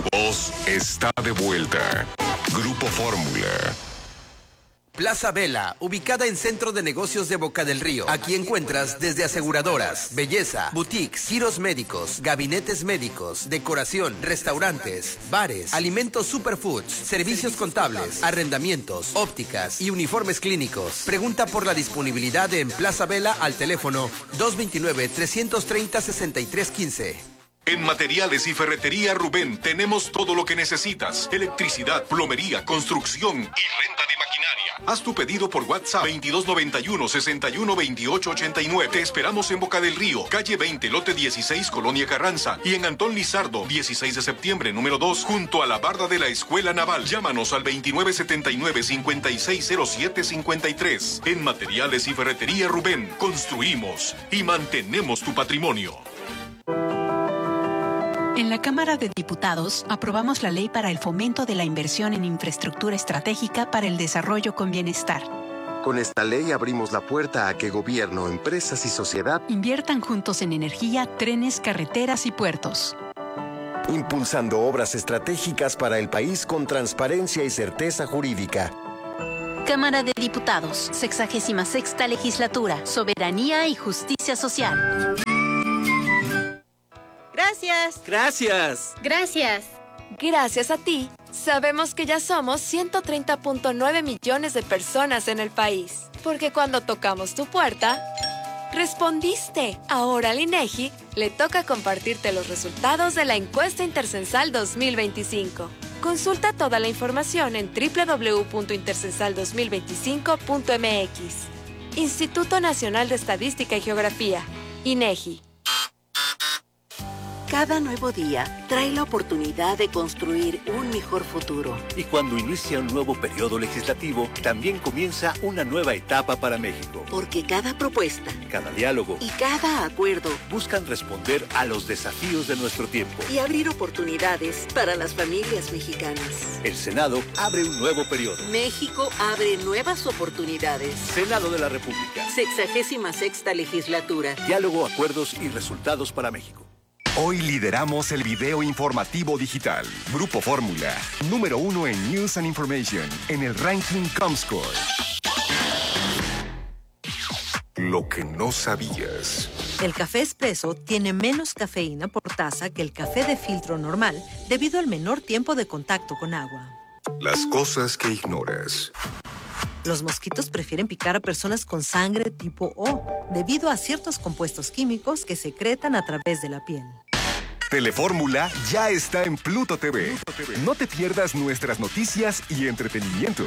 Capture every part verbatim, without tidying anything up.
Tu voz está de vuelta. Grupo Fórmula. Plaza Vela, ubicada en Centro de Negocios de Boca del Río. Aquí encuentras desde aseguradoras, belleza, boutiques, giros médicos, gabinetes médicos, decoración, restaurantes, bares, alimentos superfoods, servicios contables, arrendamientos, ópticas y uniformes clínicos. Pregunta por la disponibilidad en Plaza Vela al teléfono dos veintinueve, trescientos treinta, sesenta y tres quince. En Materiales y Ferretería Rubén tenemos todo lo que necesitas. Electricidad, plomería, construcción y renta de maquinaria. Haz tu pedido por WhatsApp veintidós noventa y uno, sesenta y uno, veintiocho ochenta y nueve. Te esperamos en Boca del Río, calle veinte, lote dieciséis, Colonia Carranza. Y en Antón Lizardo, dieciséis de septiembre, número dos, junto a la barda de la Escuela Naval. Llámanos al veintinueve setenta y nueve, cincuenta y seis cero siete cincuenta y tres. En Materiales y Ferretería Rubén, construimos y mantenemos tu patrimonio. En la Cámara de Diputados aprobamos la ley para el fomento de la inversión en infraestructura estratégica para el desarrollo con bienestar. Con esta ley abrimos la puerta a que gobierno, empresas y sociedad inviertan juntos en energía, trenes, carreteras y puertos. Impulsando obras estratégicas para el país con transparencia y certeza jurídica. Cámara de Diputados, sexagésima sexta legislatura, soberanía y justicia social. Gracias. Gracias. Gracias. Gracias a ti, sabemos que ya somos ciento treinta punto nueve millones de personas en el país. Porque cuando tocamos tu puerta, respondiste. Ahora al INEGI le toca compartirte los resultados de la encuesta intercensal dos mil veinticinco. Consulta toda la información en doble u doble u doble u punto intercensal dos mil veinticinco punto m x. Instituto Nacional de Estadística y Geografía, INEGI. Cada nuevo día trae la oportunidad de construir un mejor futuro. Y cuando inicia un nuevo periodo legislativo, también comienza una nueva etapa para México. Porque cada propuesta, cada diálogo y cada acuerdo buscan responder a los desafíos de nuestro tiempo y abrir oportunidades para las familias mexicanas. El Senado abre un nuevo periodo. México abre nuevas oportunidades. Senado de la República. Sexagésima sexta legislatura. Diálogo, acuerdos y resultados para México. Hoy lideramos el video informativo digital. Grupo Fórmula, número uno en News and Information, en el ranking Comscore. Lo que no sabías. El café expreso tiene menos cafeína por taza que el café de filtro normal debido al menor tiempo de contacto con agua. Las cosas que ignoras. Los mosquitos prefieren picar a personas con sangre tipo O, debido a ciertos compuestos químicos que secretan a través de la piel. Telefórmula ya está en Pluto T V. No te pierdas nuestras noticias y entretenimiento.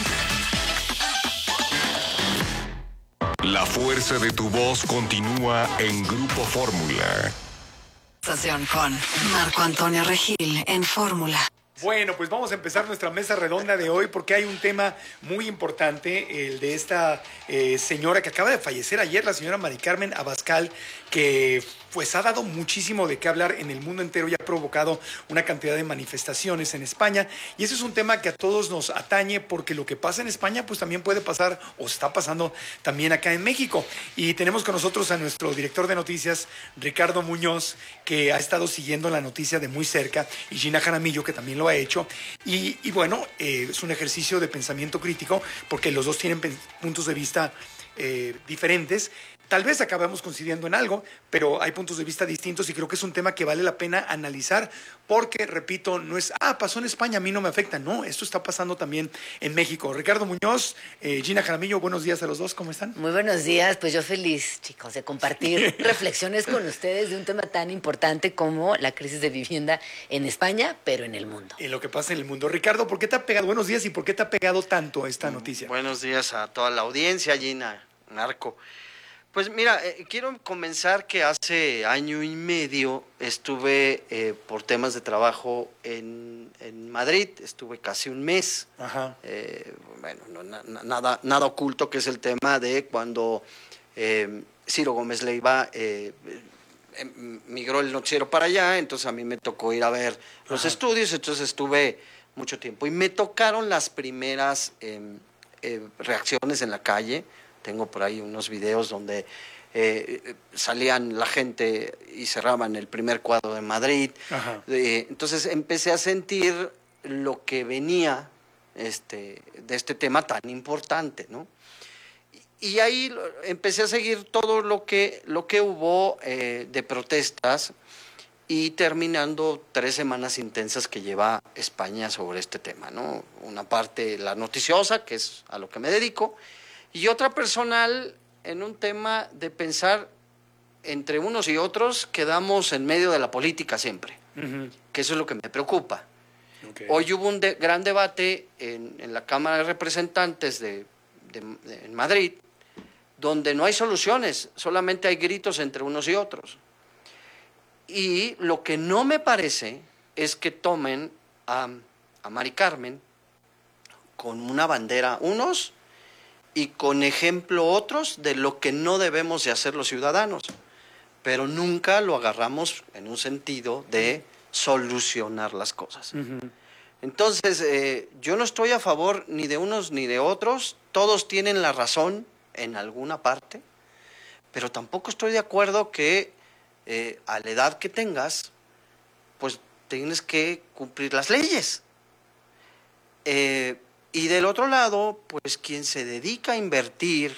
La fuerza de tu voz continúa en Grupo Fórmula. Estación con Marco Antonio Regil en Fórmula. Bueno, pues vamos a empezar nuestra mesa redonda de hoy porque hay un tema muy importante, el de esta eh, señora que acaba de fallecer ayer, la señora Mari Carmen Abascal, que pues ha dado muchísimo de qué hablar en el mundo entero y ha provocado una cantidad de manifestaciones en España. Y ese es un tema que a todos nos atañe porque lo que pasa en España pues también puede pasar o está pasando también acá en México. Y tenemos con nosotros a nuestro director de noticias, Ricardo Muñoz, que ha estado siguiendo la noticia de muy cerca, y Gina Jaramillo, que también lo ha hecho. Y, y bueno, eh, es un ejercicio de pensamiento crítico porque los dos tienen puntos de vista eh, diferentes. Tal vez acabamos coincidiendo en algo, pero hay puntos de vista distintos y creo que es un tema que vale la pena analizar porque, repito, no es, ah, pasó en España, a mí no me afecta. No, esto está pasando también en México. Ricardo Muñoz, eh, Gina Jaramillo, buenos días a los dos, ¿cómo están? Muy buenos días, pues yo feliz, chicos, de compartir reflexiones con ustedes de un tema tan importante como la crisis de vivienda en España, pero en el mundo. Y lo que pasa en el mundo. Ricardo, ¿por qué te ha pegado? Buenos días, ¿y por qué te ha pegado tanto esta noticia? Buenos días a toda la audiencia, Gina, Marco. Pues mira, eh, quiero comenzar que hace año y medio estuve eh, por temas de trabajo en, en Madrid, estuve casi un mes. Ajá. Eh, bueno, no, na, nada, nada oculto, que es el tema de cuando eh, Ciro Gómez Leiva eh, eh, migró el noticiero para allá, entonces a mí me tocó ir a ver los Ajá. estudios, entonces estuve mucho tiempo. Y me tocaron las primeras eh, eh, reacciones en la calle. Tengo por ahí unos videos donde eh, salían la gente y cerraban el primer cuadro de Madrid. Eh, entonces empecé a sentir lo que venía este, de este tema tan importante, ¿no? Y ahí empecé a seguir todo lo que, lo que hubo eh, de protestas y terminando tres semanas intensas que lleva España sobre este tema, ¿no? Una parte la noticiosa, que es a lo que me dedico, y otra personal en un tema de pensar entre unos y otros, quedamos en medio de la política siempre, uh-huh. que eso es lo que me preocupa. Okay. Hoy hubo un de, gran debate en, en la Cámara de Representantes de, de, de, en Madrid, donde no hay soluciones, solamente hay gritos entre unos y otros. Y lo que no me parece es que tomen a, a Mari Carmen con una bandera unos y con ejemplo otros de lo que no debemos de hacer los ciudadanos, pero nunca lo agarramos en un sentido de solucionar las cosas. Uh-huh. Entonces, eh, yo no estoy a favor ni de unos ni de otros, todos tienen la razón en alguna parte, pero tampoco estoy de acuerdo que eh, a la edad que tengas, pues tienes que cumplir las leyes. Eh, y del otro lado, pues quien se dedica a invertir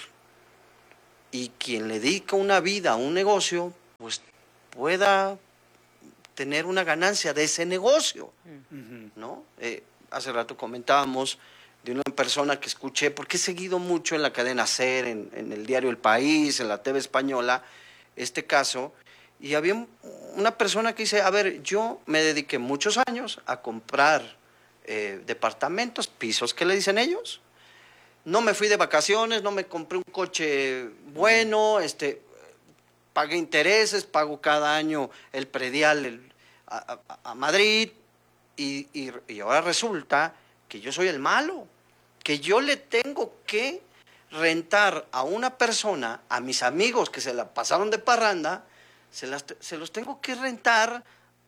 y quien le dedica una vida a un negocio, pues pueda tener una ganancia de ese negocio, uh-huh. ¿no? Eh, hace rato comentábamos de una persona que escuché, porque he seguido mucho en la cadena SER, en, en el diario El País, en la T V española, este caso, y había una persona que dice, a ver, yo me dediqué muchos años a comprar eh, departamentos, pisos, ¿qué le dicen ellos? No me fui de vacaciones, no me compré un coche bueno, este, pagué intereses, pago cada año el predial el, a, a, a Madrid, y, y, y ahora resulta que yo soy el malo, que yo le tengo que rentar a una persona, a mis amigos que se la pasaron de parranda, se, las, se los tengo que rentar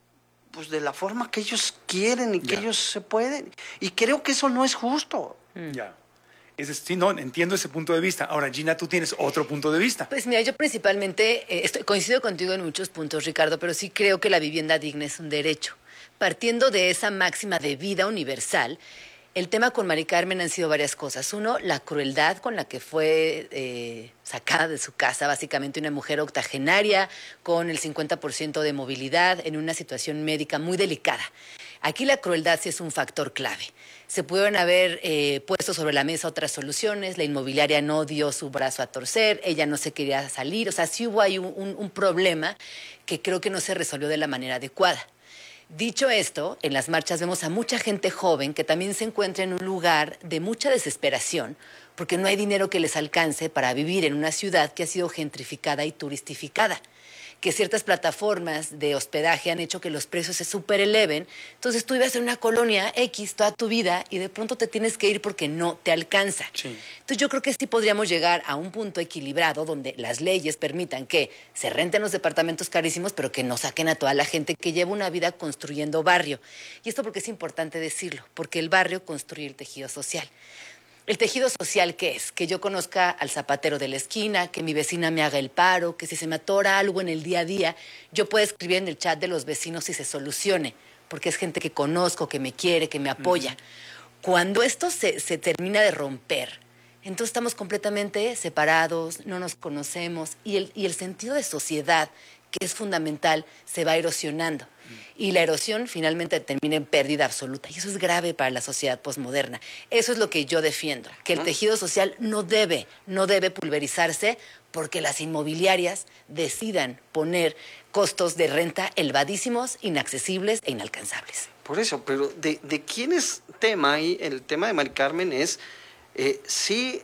pues de la forma que ellos quieren y que ya. ellos se pueden. Y creo que eso no es justo. Mm. Ya. Es, sí, no, entiendo ese punto de vista. Ahora, Gina, tú tienes otro punto de vista. Pues mira, yo principalmente eh, estoy, coincido contigo en muchos puntos, Ricardo, pero sí creo que la vivienda digna es un derecho. Partiendo de esa máxima de vida universal, el tema con Mari Carmen han sido varias cosas. Uno, la crueldad con la que fue eh, sacada de su casa, básicamente una mujer octogenaria con el cincuenta por ciento de movilidad en una situación médica muy delicada. Aquí la crueldad sí es un factor clave. Se pudieron haber eh, puesto sobre la mesa otras soluciones, la inmobiliaria no dio su brazo a torcer, ella no se quería salir, o sea, sí hubo ahí un, un, un problema que creo que no se resolvió de la manera adecuada. Dicho esto, en las marchas vemos a mucha gente joven que también se encuentra en un lugar de mucha desesperación porque no hay dinero que les alcance para vivir en una ciudad que ha sido gentrificada y turistificada, que ciertas plataformas de hospedaje han hecho que los precios se supereleven. Entonces tú vives en una colonia X toda tu vida y de pronto te tienes que ir porque no te alcanza. Sí. Entonces yo creo que sí podríamos llegar a un punto equilibrado donde las leyes permitan que se renten los departamentos carísimos, pero que no saquen a toda la gente que lleva una vida construyendo barrio. Y esto porque es importante decirlo, porque el barrio construye el tejido social. ¿El tejido social qué es? Que yo conozca al zapatero de la esquina, que mi vecina me haga el paro, que si se me atora algo en el día a día, yo pueda escribir en el chat de los vecinos y se solucione, porque es gente que conozco, que me quiere, que me apoya. Uh-huh. Cuando esto se, se termina de romper, entonces estamos completamente separados, no nos conocemos, y el, y el sentido de sociedad, que es fundamental, se va erosionando. Y la erosión finalmente termina en pérdida absoluta. Y eso es grave para la sociedad posmoderna. Eso es lo que yo defiendo, que el tejido social no debe, no debe pulverizarse porque las inmobiliarias decidan poner costos de renta elevadísimos, inaccesibles e inalcanzables. Por eso, pero de, de quién es tema, y el tema de Mari Carmen es, eh, sí...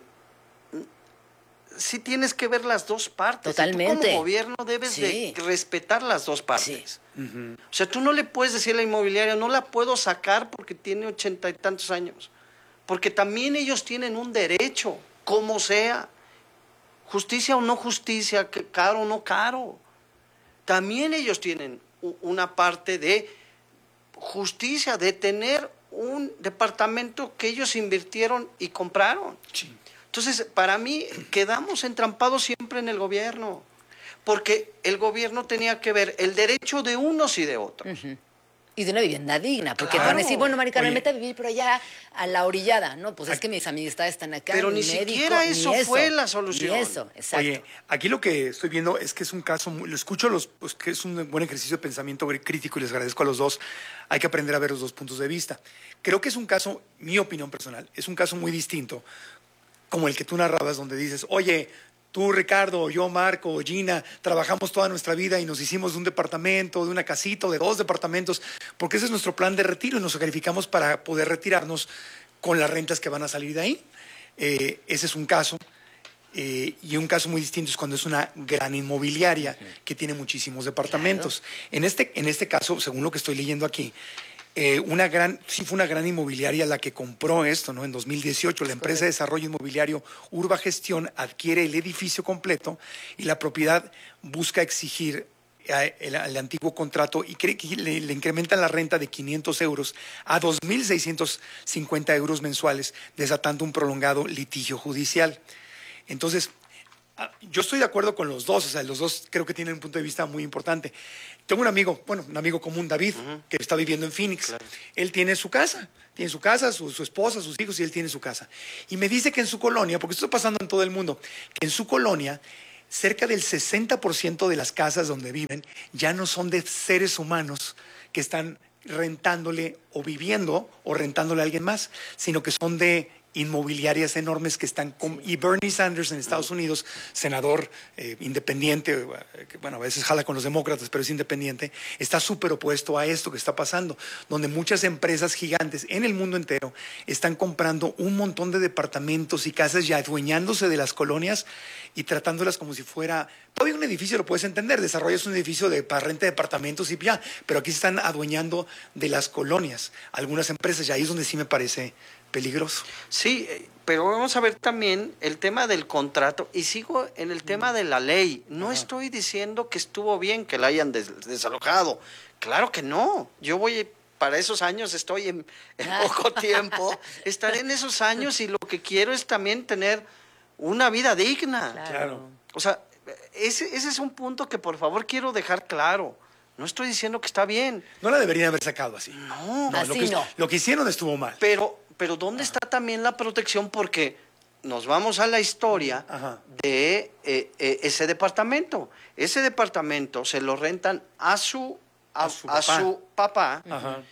sí tienes que ver las dos partes. Totalmente. Y tú como gobierno debes sí. de respetar las dos partes. Sí. Uh-huh. O sea, tú no le puedes decir a la inmobiliaria, no la puedo sacar porque tiene ochenta y tantos años. Porque también ellos tienen un derecho, como sea. Justicia o no justicia, caro o no caro. También ellos tienen una parte de justicia, de tener un departamento que ellos invirtieron y compraron. Sí. Entonces, para mí, quedamos entrampados siempre en el gobierno. porque el gobierno tenía que ver el derecho de unos y de otros. Uh-huh. Y de una vivienda digna, porque Claro. van a decir, bueno, Mari Carmen, Oye. vete a vivir pero allá a la orillada. No, pues es que mis amistades están acá. Pero mi ni médico, siquiera ni eso fue la solución. Ni eso, exacto. Oye, aquí lo que estoy viendo es que es un caso, muy- lo escucho, los, pues, que es un buen ejercicio de pensamiento crítico y les agradezco a los dos. Hay que aprender a ver los dos puntos de vista. Creo que es un caso, mi opinión personal, es un caso muy distinto, como el que tú narrabas, donde dices, oye, tú, Ricardo, yo, Marco, Gina, trabajamos toda nuestra vida y nos hicimos de un departamento, de una casita, o de dos departamentos, porque ese es nuestro plan de retiro y nos sacrificamos para poder retirarnos con las rentas que van a salir de ahí. Eh, ese es un caso. Eh, y un caso muy distinto es cuando es una gran inmobiliaria que tiene muchísimos departamentos. En este, en este caso, según lo que estoy leyendo aquí, eh, una gran, sí fue una gran inmobiliaria la que compró esto, ¿no? En dos mil dieciocho, la empresa de desarrollo inmobiliario Urba Gestión adquiere el edificio completo y la propiedad busca exigir eh, el, el antiguo contrato y cree que le, le incrementan la renta de quinientos euros a dos mil seiscientos cincuenta euros mensuales, desatando un prolongado litigio judicial. Entonces, yo estoy de acuerdo con los dos, o sea, los dos creo que tienen un punto de vista muy importante. Tengo un amigo, bueno, un amigo común, David, uh-huh. que está viviendo en Phoenix. Claro. Él tiene su casa, tiene su casa, su, su esposa, sus hijos, y él tiene su casa. Y me dice que en su colonia, porque esto está pasando en todo el mundo, que en su colonia, cerca del sesenta por ciento de las casas donde viven ya no son de seres humanos que están rentándole o viviendo o rentándole a alguien más, sino que son de inmobiliarias enormes que están con, y Bernie Sanders en Estados Unidos, senador eh, independiente, que, bueno, a veces jala con los demócratas, pero es independiente, está súper opuesto a esto que está pasando, donde muchas empresas gigantes en el mundo entero están comprando un montón de departamentos y casas y adueñándose de las colonias y tratándolas como si fuera, todavía un edificio lo puedes entender, desarrollas un edificio de, para renta de departamentos y ya, pero aquí se están adueñando de las colonias, algunas empresas, y ahí es donde sí me parece peligroso. Sí, pero vamos a ver también el tema del contrato y sigo en el tema de la ley. No Ajá. estoy diciendo que estuvo bien que la hayan des- desalojado. Claro que no. Yo voy, para esos años estoy en, en poco tiempo. Estaré en esos años y lo que quiero es también tener una vida digna. Claro. O sea, ese, ese es un punto que por favor quiero dejar claro. No estoy diciendo que está bien. No la deberían haber sacado así. No, no, así lo que, no. Lo que hicieron estuvo mal. Pero, pero ¿dónde está también la protección? Porque nos vamos a la historia Ajá. de eh, eh, ese departamento. Ese departamento se lo rentan a su, a, a su papá, a su papá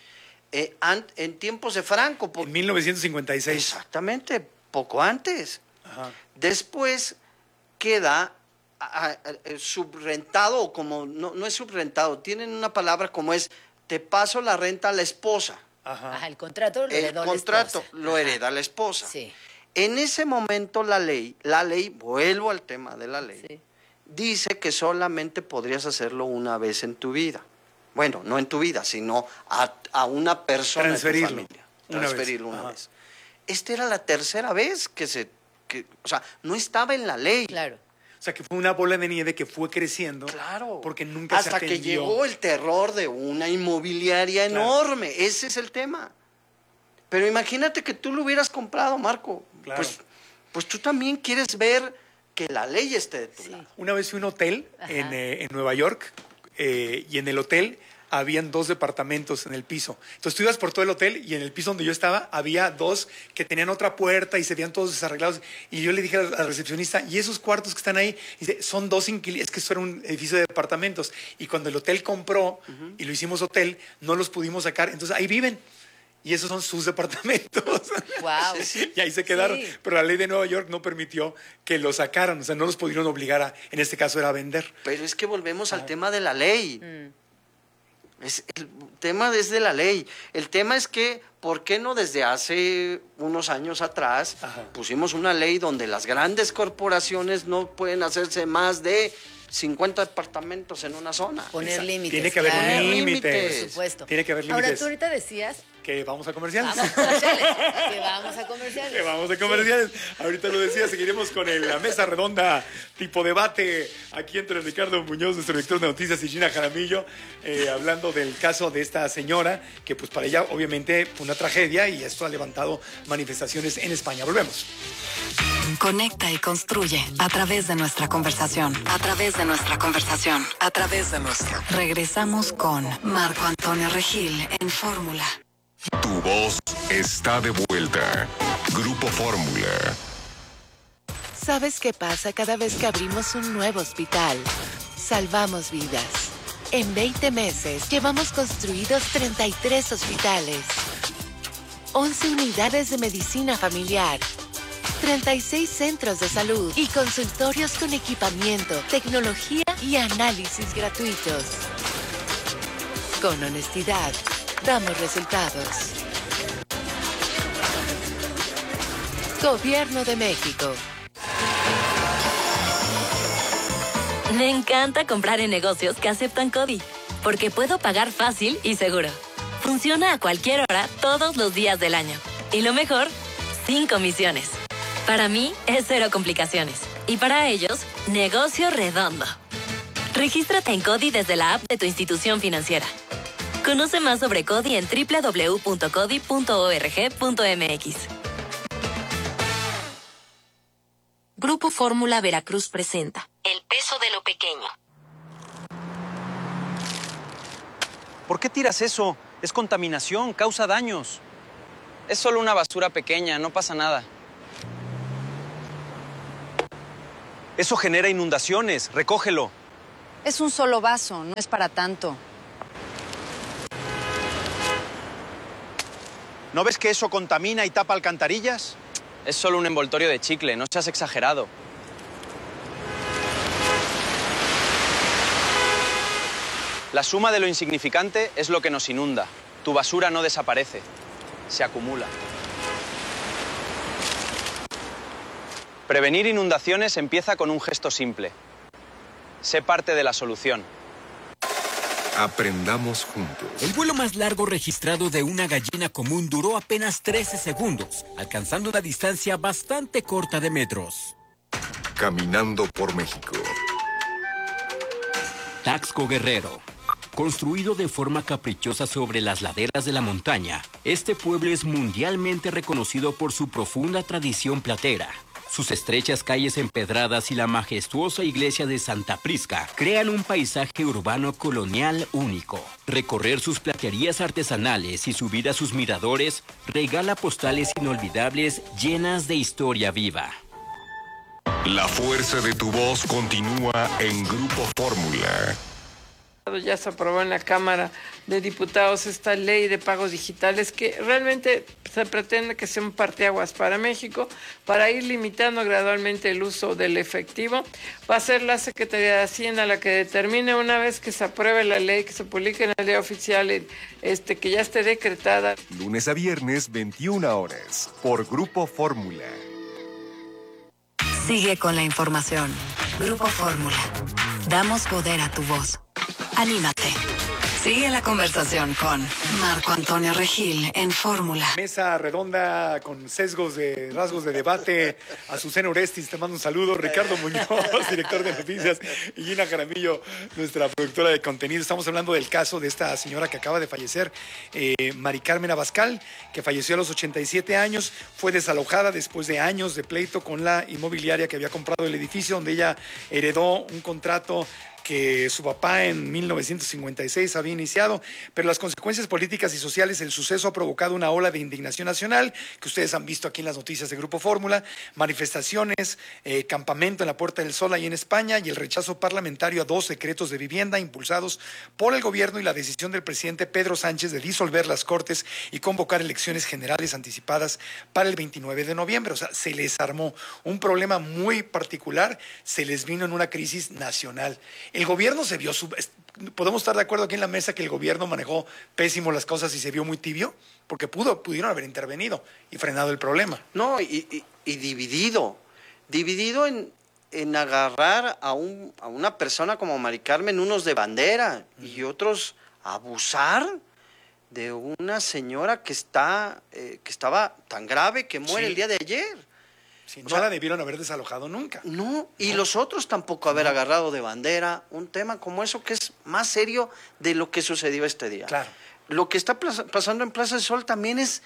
eh, an, en tiempos de Franco. Por, en mil novecientos cincuenta y seis. Exactamente, poco antes. Ajá. Después queda a, a, a, subrentado, o como no, no es subrentado, tienen una palabra como es, te paso la renta a la esposa. Ajá. Ajá, el contrato lo heredó el contrato la esposa. lo hereda la esposa. Sí. En ese momento la ley, la ley, vuelvo al tema de la ley, sí. dice que solamente podrías hacerlo una vez en tu vida. Bueno, no en tu vida, sino a, a una persona transferirlo, de tu familia. Una transferirlo vez. una Ajá. vez. Esta era la tercera vez que se, que, o sea, no estaba en la ley. Claro. O sea, que fue una bola de nieve que fue creciendo. Claro. Porque nunca Hasta se atendió. que llegó el terror de una inmobiliaria claro. enorme. Ese es el tema. Pero imagínate que tú lo hubieras comprado, Marco. Claro. Pues, pues tú también quieres ver que la ley esté de tu sí. lado. Una vez fui a un hotel en, eh, en Nueva York eh, y en el hotel habían dos departamentos en el piso. Entonces tú ibas por todo el hotel y en el piso donde yo estaba había dos que tenían otra puerta y se veían todos desarreglados. Y yo le dije al recepcionista, ¿y esos cuartos que están ahí? Y dice, son dos inquilinos, es que eso era un edificio de departamentos. Y cuando el hotel compró uh-huh. y lo hicimos hotel, no los pudimos sacar. Entonces ahí viven. Y esos son sus departamentos. Wow. Y ahí se quedaron. Sí. Pero la ley de Nueva York no permitió que los sacaran. O sea, no los pudieron obligar a, en este caso era a vender. Pero es que volvemos ah. al tema de la ley. Mm. Es, el tema es de la ley. El tema es que, ¿por qué no desde hace unos años atrás Ajá. pusimos una ley donde las grandes corporaciones no pueden hacerse más de cincuenta departamentos en una zona? Poner límites. Tiene que haber claro. límites. Por supuesto. Tiene que haber límites. Ahora, tú ahorita decías... Que vamos a comerciales. Vamos a comerciales. que vamos a comerciales. Que vamos a comerciales. Sí. Ahorita lo decía, seguiremos con el, la mesa redonda tipo debate aquí entre Ricardo Muñoz, nuestro director de noticias, y Gina Jaramillo, eh, hablando del caso de esta señora, que pues para ella obviamente fue una tragedia y esto ha levantado manifestaciones en España. Volvemos. Conecta y construye a través de nuestra conversación, a través de nuestra conversación, a través de nuestra. Regresamos con Marco Antonio Regil en Fórmula. Tu voz está de vuelta. Grupo Fórmula. ¿Sabes qué pasa cada vez que abrimos un nuevo hospital? Salvamos vidas. En veinte meses llevamos construidos treinta y tres hospitales, once unidades de medicina familiar, treinta y seis centros de salud y consultorios con equipamiento, tecnología y análisis gratuitos. Con honestidad, damos resultados. Gobierno de México. Me encanta comprar en negocios que aceptan CODI, porque puedo pagar fácil y seguro. Funciona a cualquier hora, todos los días del año. Y lo mejor, sin comisiones. Para mí, es cero complicaciones. Y para ellos, negocio redondo. Regístrate en CODI desde la app de tu institución financiera. Conoce más sobre CODI en doble u doble u doble u punto codi punto org punto m x. Grupo Fórmula Veracruz presenta El peso de lo pequeño. ¿Por qué tiras eso? Es contaminación, causa daños. Es solo una basura pequeña, no pasa nada. Eso genera inundaciones, recógelo. Es un solo vaso, no es para tanto. ¿No ves que eso contamina y tapa alcantarillas? Es solo un envoltorio de chicle, no seas exagerado. La suma de lo insignificante es lo que nos inunda. Tu basura no desaparece, se acumula. Prevenir inundaciones empieza con un gesto simple. Sé parte de la solución. Aprendamos juntos. El vuelo más largo registrado de una gallina común duró apenas trece segundos, alcanzando una distancia bastante corta de metros. Caminando por México. Taxco Guerrero. Construido de forma caprichosa sobre las laderas de la montaña, este pueblo es mundialmente reconocido por su profunda tradición platera. Sus estrechas calles empedradas y la majestuosa iglesia de Santa Prisca crean un paisaje urbano colonial único. Recorrer sus platerías artesanales y subir a sus miradores regala postales inolvidables llenas de historia viva. La fuerza de tu voz continúa en Grupo Fórmula. Ya se aprobó en la Cámara de Diputados esta ley de pagos digitales que realmente se pretende que sea un parteaguas para México para ir limitando gradualmente el uso del efectivo. Va a ser la Secretaría de Hacienda la que determine una vez que se apruebe la ley, que se publique en el Diario Oficial, este, que ya esté decretada. Lunes a viernes, veintiuna horas, por Grupo Fórmula. Sigue con la información. Grupo Fórmula. Damos poder a tu voz. Anímate. Sigue la conversación con Marco Antonio Regil en Fórmula. Mesa redonda con sesgos de rasgos de debate. Azucena Orestis, te mando un saludo. Ricardo Muñoz, director de noticias. Y Gina Jaramillo, nuestra productora de contenido. Estamos hablando del caso de esta señora que acaba de fallecer, eh, Mari Carmen Abascal, que falleció a los ochenta y siete años. Fue desalojada después de años de pleito con la inmobiliaria que había comprado el edificio, donde ella heredó un contrato que su papá en mil novecientos cincuenta y seis había iniciado, pero las consecuencias políticas y sociales del suceso ha provocado una ola de indignación nacional que ustedes han visto aquí en las noticias de Grupo Fórmula, manifestaciones, eh, campamento en la Puerta del Sol ahí en España y el rechazo parlamentario a dos decretos de vivienda impulsados por el gobierno y la decisión del presidente Pedro Sánchez de disolver las Cortes y convocar elecciones generales anticipadas para el veintinueve de noviembre. O sea, se les armó un problema muy particular, se les vino en una crisis nacional. El gobierno se vio, sub... podemos estar de acuerdo aquí en la mesa que el gobierno manejó pésimo las cosas y se vio muy tibio, porque pudo, pudieron haber intervenido y frenado el problema. No, y, y, y dividido, dividido en, en agarrar a, un, a una persona como Mari Carmen, unos de bandera uh-huh. y otros abusar de una señora que, está, eh, que estaba tan grave que muere sí. el día de ayer. Sí, no o sea, la debieron haber desalojado nunca. No, y no. los otros tampoco haber no. agarrado de bandera un tema como eso que es más serio de lo que sucedió este día. Claro. Lo que está pasando en Plaza del Sol también es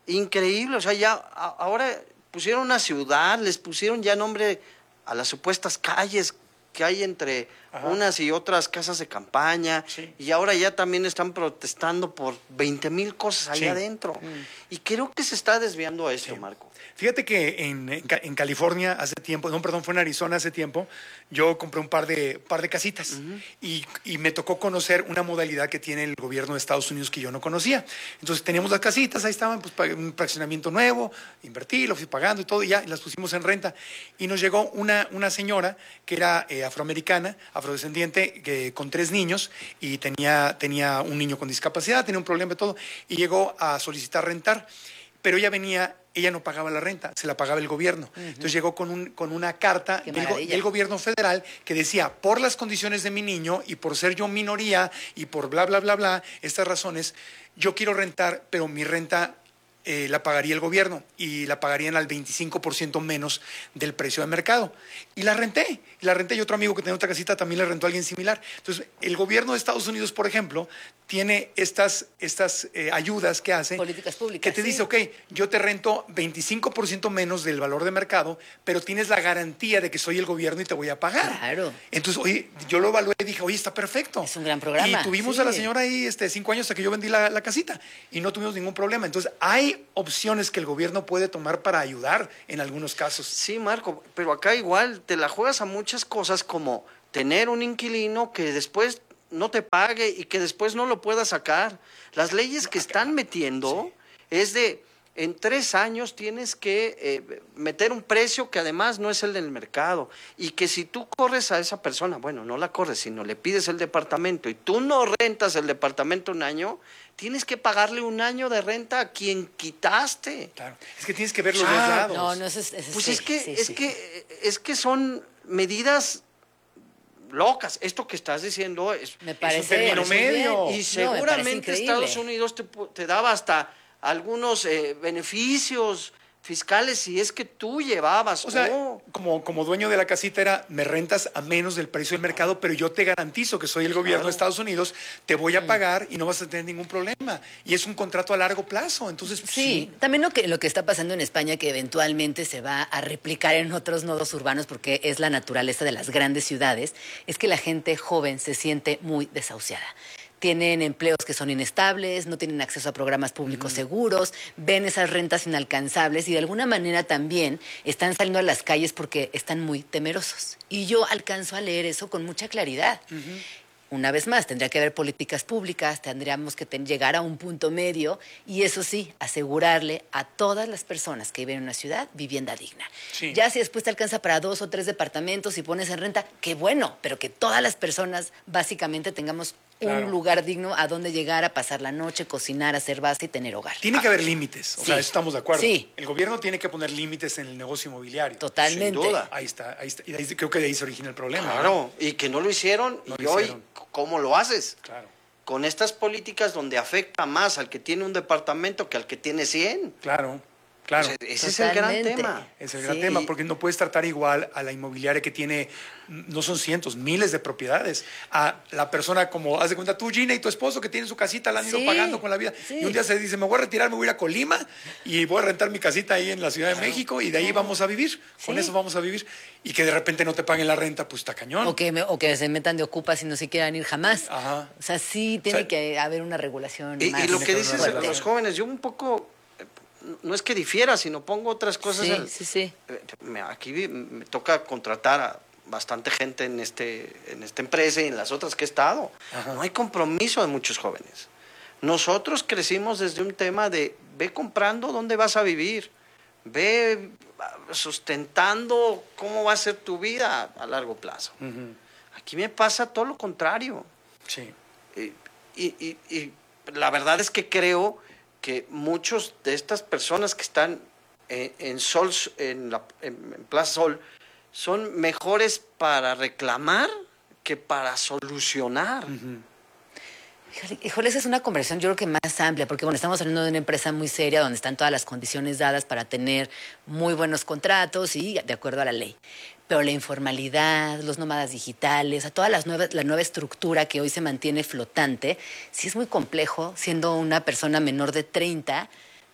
increíble, o sea, ya a, ahora pusieron una ciudad, les pusieron ya nombre a las supuestas calles que hay entre Ajá. unas y otras casas de campaña, sí. y ahora ya también están protestando por veinte mil cosas allá sí. adentro. Mm. Y creo que se está desviando a esto, sí. Marco. Fíjate que en, en, en California hace tiempo, no, perdón, fue en Arizona hace tiempo, yo compré un par de, par de casitas uh-huh. y, y me tocó conocer una modalidad que tiene el gobierno de Estados Unidos que yo no conocía. Entonces teníamos las casitas, ahí estaban, pues un fraccionamiento nuevo, invertí, lo fui pagando y todo, y ya, y las pusimos en renta. Y nos llegó una, una señora que era eh, afroamericana, afrodescendiente, que, con tres niños, y tenía, tenía un niño con discapacidad, tenía un problema y todo, y llegó a solicitar rentar. Pero ella venía, ella no pagaba la renta, se la pagaba el gobierno. Uh-huh. Entonces llegó con, un, con una carta del, del gobierno federal que decía, por las condiciones de mi niño y por ser yo minoría y por bla, bla, bla, bla, estas razones, yo quiero rentar, pero mi renta eh, la pagaría el gobierno y la pagarían al veinticinco por ciento menos del precio de mercado. Y la renté, y la renté y otro amigo que tenía otra casita también le rentó a alguien similar. Entonces, el gobierno de Estados Unidos, por ejemplo, tiene estas, estas eh, ayudas que hace. Políticas públicas. Que te sí. dice, ok, yo te rento veinticinco por ciento menos del valor de mercado, pero tienes la garantía de que soy el gobierno y te voy a pagar. Claro. Entonces, oye, yo lo evalué y dije, oye, está perfecto. Es un gran programa. Y tuvimos sí. a la señora ahí este, cinco años hasta que yo vendí la, la casita y no tuvimos ningún problema. Entonces, hay opciones que el gobierno puede tomar para ayudar en algunos casos. Sí, Marco, pero acá igual te la juegas a muchas cosas como tener un inquilino que después no te pague y que después no lo pueda sacar. Las leyes que están metiendo sí. es de, en tres años tienes que eh, meter un precio que además no es el del mercado y que si tú corres a esa persona, bueno, no la corres, sino le pides el departamento y tú no rentas el departamento un año, tienes que pagarle un año de renta a quien quitaste. Claro, es que tienes que ver los ah, dos lados. No, no, eso es, eso pues sí, es que, sí, es sí. que, es que son medidas locas. Esto que estás diciendo es, me parece, es un término medio. Y seguramente no, Estados Unidos te, te daba hasta algunos eh, beneficios fiscales si es que tú llevabas. O sea, oh. como, como dueño de la casita era, me rentas a menos del precio del mercado, pero yo te garantizo que soy el gobierno claro. de Estados Unidos, te voy a pagar y no vas a tener ningún problema. Y es un contrato a largo plazo, entonces... Sí, sí. También lo que, lo que está pasando en España, que eventualmente se va a replicar en otros nodos urbanos, porque es la naturaleza de las grandes ciudades, es que la gente joven se siente muy desahuciada. Tienen empleos que son inestables, no tienen acceso a programas públicos mm. seguros, ven esas rentas inalcanzables y de alguna manera también están saliendo a las calles porque están muy temerosos. Y yo alcanzo a leer eso con mucha claridad. Uh-huh. Una vez más, tendría que haber políticas públicas, tendríamos que ten- llegar a un punto medio y eso sí, asegurarle a todas las personas que viven en una ciudad vivienda digna. Sí. Ya si después te alcanza para dos o tres departamentos y pones en renta, qué bueno, pero que todas las personas básicamente tengamos claro. un lugar digno a donde llegar a pasar la noche, cocinar, hacer base y tener hogar. Tiene que haber límites, o sí. sea, estamos de acuerdo. Sí. El gobierno tiene que poner límites en el negocio inmobiliario. Totalmente. Sin duda. Ahí está, ahí está. Y ahí, creo que de ahí se origina el problema. Claro, ¿no? Y que no lo hicieron no y lo hoy, hicieron. ¿cómo lo haces? Claro. Con estas políticas donde afecta más al que tiene un departamento que al que tiene cien. Claro. Claro. Pues ese Totalmente. es el gran tema. Es el gran sí. tema, porque no puedes tratar igual a la inmobiliaria que tiene, no son cientos, miles de propiedades, a la persona como, haz de cuenta tú, Gina, y tu esposo que tienen su casita, la han ido sí. pagando con la vida. Sí. Y un día se dice, me voy a retirar, me voy a ir a Colima y voy a rentar mi casita ahí en la Ciudad claro. de México y de ahí claro. vamos a vivir. Sí. Con eso vamos a vivir. Y que de repente no te paguen la renta, pues está cañón. O que, me, o que se metan de ocupas y no se quieran ir jamás. Ajá. O sea, sí tiene o sea, que haber una regulación. Y, más. y lo que dices fuerte. los jóvenes, yo un poco... No es que difiera, sino pongo otras cosas. Sí, en, sí, sí. Aquí me toca contratar a bastante gente en este en esta empresa y en las otras que he estado. Ajá. No hay compromiso de muchos jóvenes. Nosotros crecimos desde un tema de ve comprando dónde vas a vivir, ve sustentando cómo va a ser tu vida a largo plazo. Uh-huh. Aquí me pasa todo lo contrario. Sí. Y, y, y, y la verdad es que creo que muchos de estas personas que están en, en Sol, en, la, en, en Plaza Sol, son mejores para reclamar que para solucionar. Uh-huh. Híjole, híjole, esa es una conversación yo creo que más amplia, porque bueno, estamos hablando de una empresa muy seria donde están todas las condiciones dadas para tener muy buenos contratos y de acuerdo a la ley. Pero la informalidad, los nómadas digitales, a toda las nuevas, la nueva estructura que hoy se mantiene flotante, sí es muy complejo, siendo una persona menor de treinta,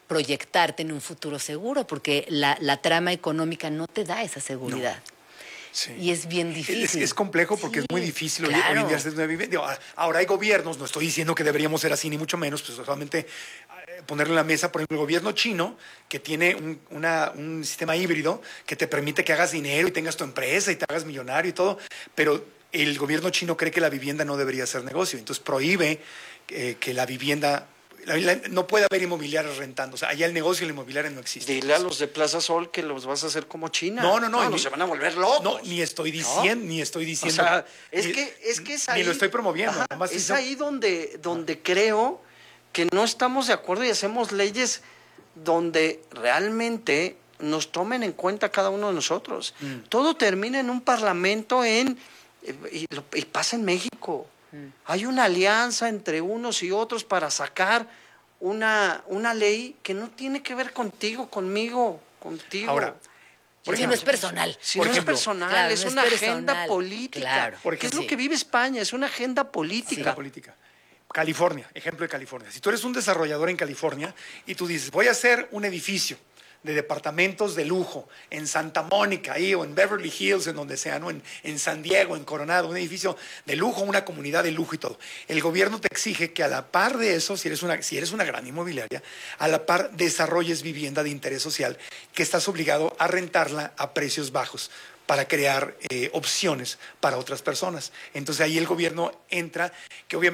proyectarte en un futuro seguro, porque la, la trama económica no te da esa seguridad. No. Sí. Y es bien difícil. Es, es complejo porque sí, es muy difícil hoy, claro. hoy en día hacer una vivienda. Ahora hay gobiernos, no estoy diciendo que deberíamos ser así ni mucho menos, pues solamente ponerle en la mesa, por ejemplo, el gobierno chino, que tiene un, una, un sistema híbrido que te permite que hagas dinero y tengas tu empresa y te hagas millonario y todo, pero el gobierno chino cree que la vivienda no debería ser negocio, entonces prohíbe eh, que la vivienda... La, la, no puede haber inmobiliarios rentando. O sea, allá el negocio de la inmobiliaria no existe. Dile a los de Plaza Sol que los vas a hacer como China. No, no, no. No, ni, no se van a volver locos. No, ni estoy diciendo, ¿no? ni estoy diciendo. O sea, es ni, que es que es ahí. Ni lo estoy promoviendo. Ajá, nada más es eso. ahí donde, donde creo que no estamos de acuerdo y hacemos leyes donde realmente nos tomen en cuenta cada uno de nosotros. Mm. Todo termina en un parlamento en y, y pasa en México. Mm. Hay una alianza entre unos y otros para sacar Una, una ley que no tiene que ver contigo, conmigo, contigo. Ahora, por ejemplo, no es personal. Si no ejemplo, es personal, claro, es no una es agenda política. Claro, ¿Qué es sí. lo que vive España? Es una agenda política. Sí, política. California, ejemplo de California. Si tú eres un desarrollador en California y tú dices, voy a hacer un edificio de departamentos de lujo en Santa Mónica, ahí, o en Beverly Hills, en donde sea, ¿no? en, en San Diego, en Coronado, un edificio de lujo, una comunidad de lujo y todo. El gobierno te exige que a la par de eso, si eres una, si eres una gran inmobiliaria, a la par desarrolles vivienda de interés social que estás obligado a rentarla a precios bajos para crear eh, opciones para otras personas. Entonces ahí el gobierno entra, que obviamente